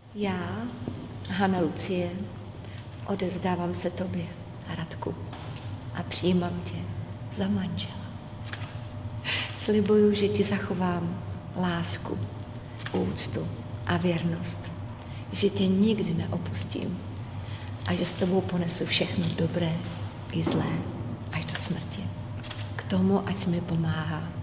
Já, Hana Lucie, odevzdávám se tobě, Radku, a přijímám tě za manžela. Slibuju, že ti zachovám lásku, úctu a věrnost, že tě nikdy neopustím a že s tebou ponesu všechno dobré i zlé až do smrti. K tomu, ať mi pomáhá